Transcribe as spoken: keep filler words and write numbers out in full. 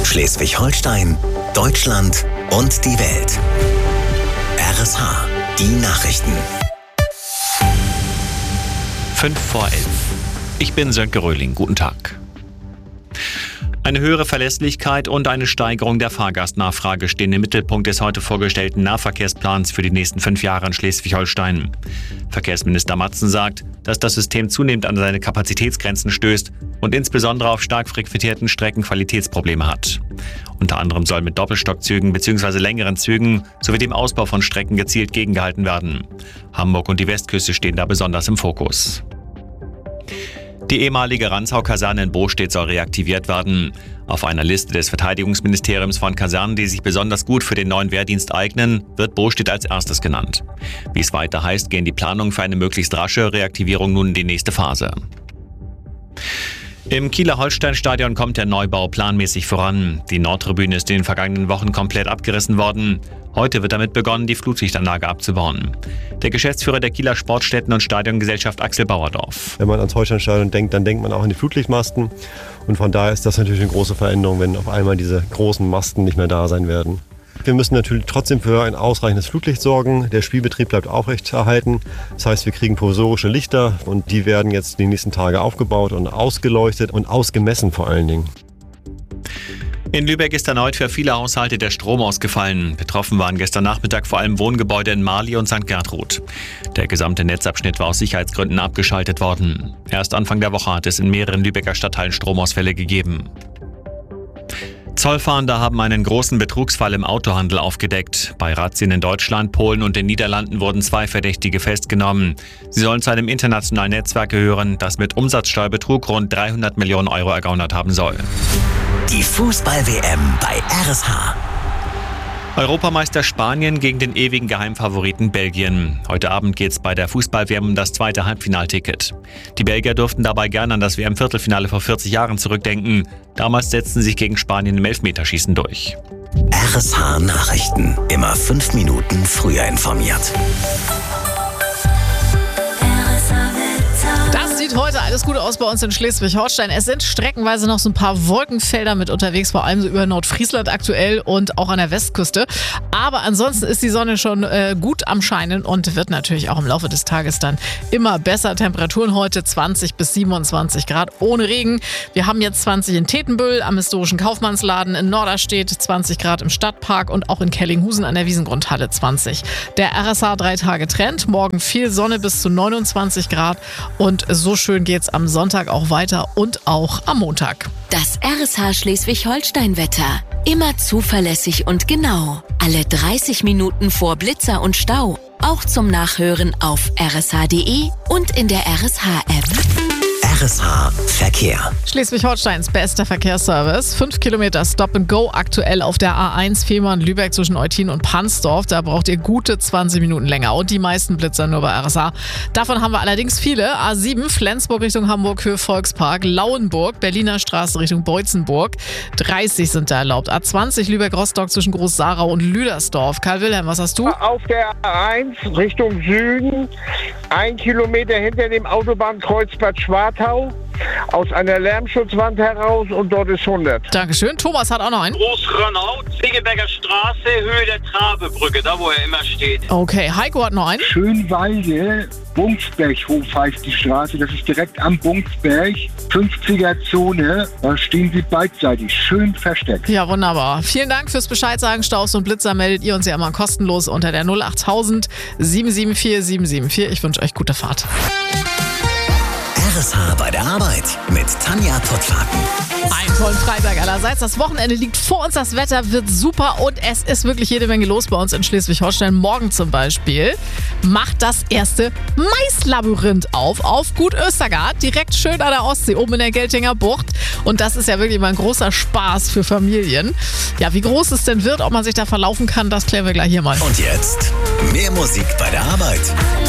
Schleswig-Holstein, Deutschland und die Welt. R S H, die Nachrichten. Fünf vor elf. Ich bin Sönke Röhling. Guten Tag. Eine höhere Verlässlichkeit und eine Steigerung der Fahrgastnachfrage stehen im Mittelpunkt des heute vorgestellten Nahverkehrsplans für die nächsten fünf Jahre in Schleswig-Holstein. Verkehrsminister Matzen sagt, dass das System zunehmend an seine Kapazitätsgrenzen stößt und insbesondere auf stark frequentierten Strecken Qualitätsprobleme hat. Unter anderem soll mit Doppelstockzügen bzw. längeren Zügen sowie dem Ausbau von Strecken gezielt gegengehalten werden. Hamburg und die Westküste stehen da besonders im Fokus. Die ehemalige Rantzau-Kaserne in Bostedt soll reaktiviert werden. Auf einer Liste des Verteidigungsministeriums von Kasernen, die sich besonders gut für den neuen Wehrdienst eignen, wird Bostedt als erstes genannt. Wie es weiter heißt, gehen die Planungen für eine möglichst rasche Reaktivierung nun in die nächste Phase. Im Kieler Holstein-Stadion kommt der Neubau planmäßig voran. Die Nordtribüne ist in den vergangenen Wochen komplett abgerissen worden. Heute wird damit begonnen, die Flutlichtanlage abzubauen. Der Geschäftsführer der Kieler Sportstätten- und Stadiongesellschaft Axel Bauerdorf. Wenn man ans Holstein-Stadion denkt, dann denkt man auch an die Flutlichtmasten. Und von daher ist das natürlich eine große Veränderung, wenn auf einmal diese großen Masten nicht mehr da sein werden. Wir müssen natürlich trotzdem für ein ausreichendes Flutlicht sorgen. Der Spielbetrieb bleibt aufrechterhalten. Das heißt, wir kriegen provisorische Lichter und die werden jetzt die nächsten Tage aufgebaut und ausgeleuchtet und ausgemessen vor allen Dingen. In Lübeck ist erneut für viele Haushalte der Strom ausgefallen. Betroffen waren gestern Nachmittag vor allem Wohngebäude in Marli und Sankt Gertrud. Der gesamte Netzabschnitt war aus Sicherheitsgründen abgeschaltet worden. Erst Anfang der Woche hat es in mehreren Lübecker Stadtteilen Stromausfälle gegeben. Zollfahnder haben einen großen Betrugsfall im Autohandel aufgedeckt. Bei Razzien in Deutschland, Polen und den Niederlanden wurden zwei Verdächtige festgenommen. Sie sollen zu einem internationalen Netzwerk gehören, das mit Umsatzsteuerbetrug rund dreihundert Millionen Euro ergaunert haben soll. Die Fußball-W M bei R S H. Europameister Spanien gegen den ewigen Geheimfavoriten Belgien. Heute Abend geht's bei der Fußball-W M um das zweite Halbfinalticket. Die Belgier durften dabei gerne an das W M-Viertelfinale vor vierzig Jahren zurückdenken. Damals setzten sie sich gegen Spanien im Elfmeterschießen durch. R S H Nachrichten. Immer fünf Minuten früher informiert. Das sieht heute alles gut aus bei uns in Schleswig-Holstein. Es sind streckenweise noch so ein paar Wolkenfelder mit unterwegs, vor allem so über Nordfriesland aktuell und auch an der Westküste. Aber ansonsten ist die Sonne schon äh, gut am Scheinen und wird natürlich auch im Laufe des Tages dann immer besser. Temperaturen heute zwanzig bis siebenundzwanzig Grad ohne Regen. Wir haben jetzt zwanzig in Tetenbüll, am historischen Kaufmannsladen in Norderstedt, zwanzig Grad im Stadtpark und auch in Kellinghusen an der Wiesengrundhalle zwanzig. Der R S H drei Tage Trend, morgen viel Sonne bis zu neunundzwanzig Grad und so schön geht's am Sonntag auch weiter und auch am Montag. Das R S H Schleswig-Holstein-Wetter. Immer zuverlässig und genau. Alle dreißig Minuten vor Blitzer und Stau. Auch zum Nachhören auf r s h punkt d e und in der R S H-App. R S H Verkehr. Schleswig-Holsteins bester Verkehrsservice. Fünf Kilometer Stop and Go aktuell auf der A eins Fehmarn-Lübeck zwischen Eutin und Pansdorf. Da braucht ihr gute zwanzig Minuten länger und die meisten Blitzer nur bei R S H. Davon haben wir allerdings viele. A sieben Flensburg Richtung Hamburg, Höhe Volkspark, Lauenburg, Berliner Straße Richtung Beutzenburg. dreißig sind da erlaubt. A zwanzig Lübeck-Rostock zwischen Groß-Sarau und Lüdersdorf. Karl Wilhelm, was hast du? Auf der A eins Richtung Süden, ein Kilometer hinter dem Autobahnkreuz Bad Schwartau, aus einer Lärmschutzwand heraus und dort ist hundert. Dankeschön. Thomas hat auch noch einen. Großrönau, Ziegeberger Straße, Höhe der Trabebrücke, da wo er immer steht. Okay, Heiko hat noch einen. Schönwalde, Bungsberghof heißt die Straße, das ist direkt am Bungsberg, fünfziger Zone, da stehen sie beidseitig, schön versteckt. Ja, wunderbar. Vielen Dank fürs Bescheid sagen. Staus und Blitzer meldet ihr uns ja immer kostenlos unter der null acht tausend sieben sieben vier sieben sieben vier. Ich wünsche euch gute Fahrt. R S H bei der Arbeit mit Tanja Pottlaken. Einen tollen Freitag allerseits. Das Wochenende liegt vor uns, das Wetter wird super und es ist wirklich jede Menge los bei uns in Schleswig-Holstein. Morgen zum Beispiel macht das erste Maislabyrinth auf, auf Gut Östergard, direkt schön an der Ostsee, oben in der Geltinger Bucht. Und das ist ja wirklich mal ein großer Spaß für Familien. Ja, wie groß es denn wird, ob man sich da verlaufen kann, das klären wir gleich hier mal. Und jetzt mehr Musik bei der Arbeit.